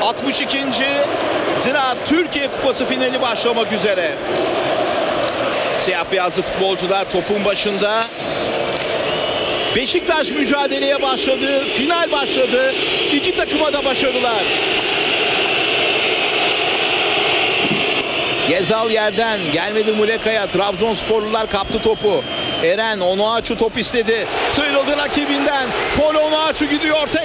62. Ziraat Türkiye Kupası finali başlamak üzere. Siyah beyazlı futbolcular topun başında. Beşiktaş mücadeleye başladı. Final başladı. İki takıma da başarılar. Gezal yerden gelmedi Muleka'ya. Trabzonsporlular kaptı topu. Eren Onuachu top istedi. Sıyrıldı rakibinden. Pol Onuachu gidiyor.